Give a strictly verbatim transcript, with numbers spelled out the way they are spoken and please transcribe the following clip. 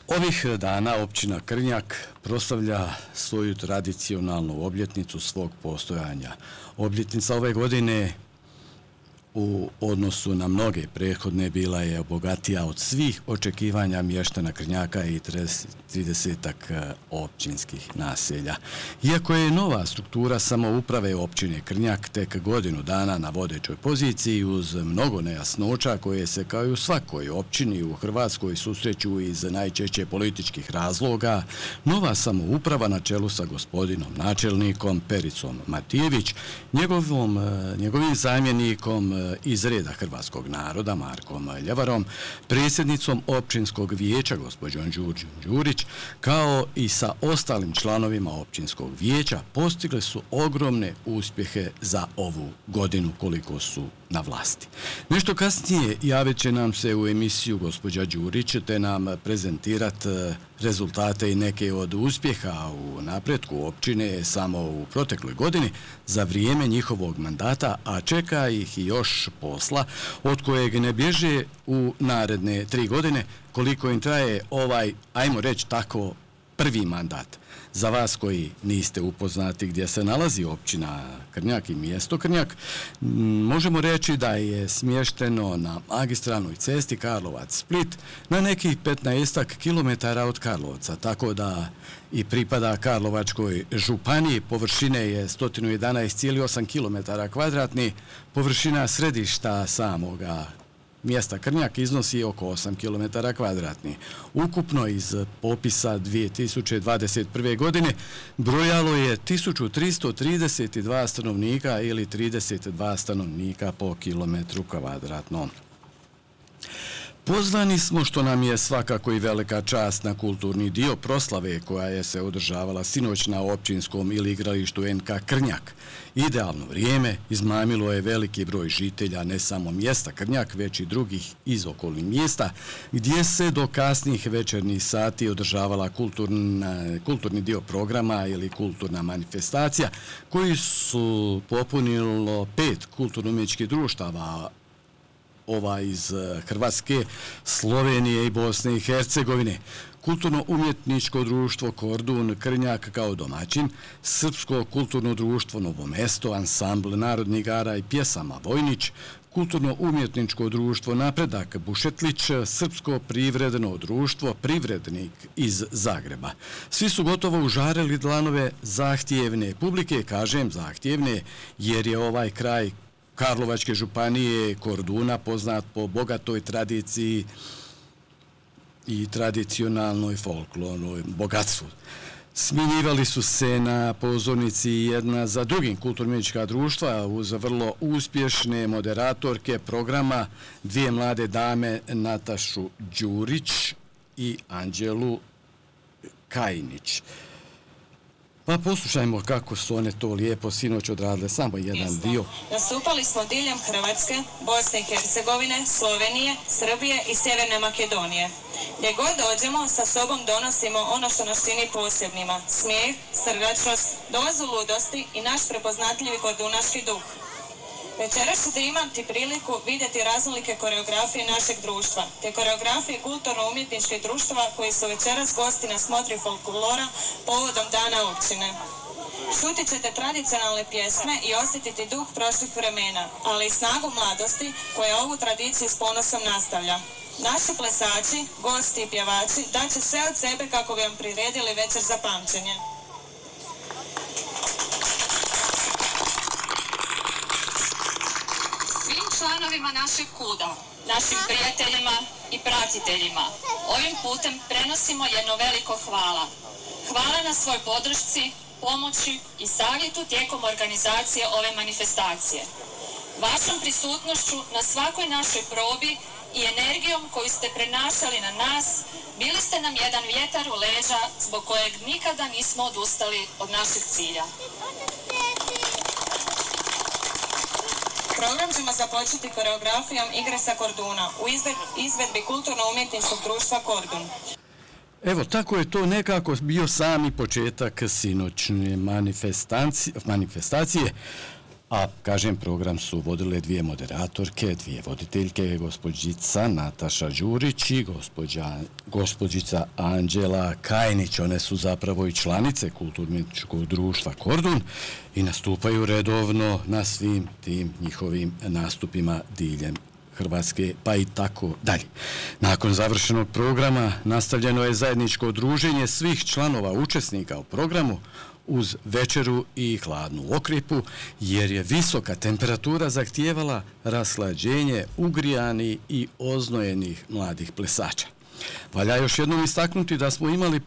Ovih dana općina Krnjak proslavlja svoju tradicionalnu obljetnicu svog postojanja. Obljetnica ove godine u odnosu na mnoge prethodne bila je bogatija od svih očekivanja mještana Krnjaka i tridesetak općinskih naselja. Iako je nova struktura samouprave općine Krnjak tek godinu dana na vodećoj poziciji uz mnogo nejasnoća koje se kao i u svakoj općini u Hrvatskoj susreću iz najčešće političkih razloga, nova samouprava na čelu sa gospodinom načelnikom Pericom Matijević, njegovom, njegovim zamjenikom iz reda hrvatskog naroda Markom Ljevarom, predsjednicom općinskog vijeća gospođom Đurđom Đurić, kao i sa ostalim članovima općinskog vijeća postigli su ogromne uspjehe za ovu godinu koliko su na vlasti. Nešto kasnije javit će nam se u emisiju gospođa Đurić te nam prezentirati rezultate i neke od uspjeha u napretku općine samo u protekloj godini za vrijeme njihovog mandata, a čeka ih i još posla od kojeg ne bježe u naredne tri godine koliko im traje ovaj, ajmo reći tako, prvi mandat. Za vas koji niste upoznati gdje se nalazi općina Krnjak i mjesto Krnjak, možemo reći da je smješteno na magistralnoj cesti Karlovac-Split na nekih petnaestak kilometara od Karlovca, tako da i pripada Karlovačkoj županiji. Površine je sto jedanaest zarez osam kilometara kvadratnih, površina središta samoga mjesta Krnjak iznosi oko osam kilometara kvadratnih. Ukupno iz popisa dvije tisuće dvadeset prve. godine brojalo je tisuću tristo trideset dva stanovnika ili trideset dva stanovnika po kilometru kvadratnom. Pozvani smo, što nam je svakako i velika čast, na kulturni dio proslave koja je se održavala sinoć na općinskom ili igralištu N K Krnjak. Idealno vrijeme izmamilo je veliki broj žitelja ne samo mjesta Krnjak, već i drugih iz okolnih mjesta, gdje se do kasnih večernjih sati održavala kulturna, kulturni dio programa ili kulturna manifestacija, koji su popunilo pet kulturno-umjetničkih društava, ova iz Hrvatske, Slovenije i Bosne i Hercegovine, Kulturno-umjetničko društvo Kordun Krnjak kao domaćin, Srpsko kulturno društvo Novo Mesto, ansambl narodnih igara i pjesama Vojnić, Kulturno-umjetničko društvo Napredak Bušetlić, Srpsko privredno društvo Privrednik iz Zagreba. Svi su gotovo užarili dlanove zahtjevne publike, kažem zahtjevne, jer je ovaj kraj Karlovačke županije Korduna poznat po bogatoj tradiciji i tradicionalnoj folklornoj bogatstvu. Smjenjivali su se na pozornici jedna za drugim kulturno-umjetnička društva uz vrlo uspješne moderatorke programa, dvije mlade dame, Natašu Đurić i Anđelu Kajnić. Pa poslušajmo kako su one to lijepo sinoć odradile, samo jedan dio. Nastupali smo diljem Hrvatske, Bosne i Hercegovine, Slovenije, Srbije i Sjeverne Makedonije. Gdje god dođemo, sa sobom donosimo ono što nas čini posebnima: smijeh, srdačnost, dozu ludosti i naš prepoznatljivi kordunaški duh. Večeras ćete imati priliku vidjeti raznolike koreografije našeg društva, te koreografije kulturno-umjetničkih društava koji su večeras gosti na smotri folklora povodom Dana općine. Čutit ćete tradicionalne pjesme i osjetiti duh prošlih vremena, ali i snagu mladosti koja ovu tradiciju s ponosom nastavlja. Naši plesači, gosti i pjevači daće sve od sebe kako bi vam priredili večer za pamćenje. Članovima našeg kuda, našim prijateljima i pratiteljima, ovim putem prenosimo jedno veliko hvala. Hvala na svoj podršci, pomoći i savjetu tijekom organizacije ove manifestacije. Vašom prisutnošću na svakoj našoj probi i energijom koju ste prenašali na nas, bili ste nam jedan vjetar u leđa zbog kojeg nikada nismo odustali od našeg cilja. Program ćemo započeti koreografijom Igre sa Korduna u izvedbi Kulturno-umjetničkog društva Kordun. Evo, tako je to nekako bio sami početak sinoćne manifestacije, A, kažem, program su vodile dvije moderatorke, dvije voditeljke, gospođica Nataša Đurić i gospođa, gospođica Anđela Kajnić. One su zapravo i članice Kulturno-umjetničkog društva Kordun i nastupaju redovno na svim tim njihovim nastupima diljem Hrvatske, pa i tako dalje. Nakon završenog programa nastavljeno je zajedničko druženje svih članova učesnika u programu uz večeru i hladnu okrepu, jer je visoka temperatura zahtijevala raslađenje ugrijanih i oznojenih mladih plesača. Valja još jednom istaknuti da smo imali